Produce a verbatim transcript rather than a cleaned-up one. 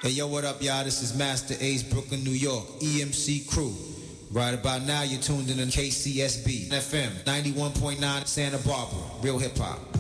Hey, yo, what up, y'all? This is Master Ace, Brooklyn, New York, E M C Crew. Right about now, you're tuned in to K C S B F M, ninety-one point nine Santa Barbara, real hip hop.